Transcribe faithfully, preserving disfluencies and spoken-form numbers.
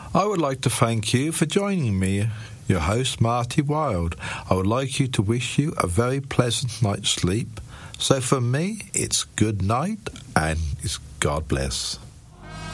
I would like to thank you for joining me, your host, Marty Wilde. I would like you to wish you a very pleasant night's sleep. So for me, it's good night and it's God bless.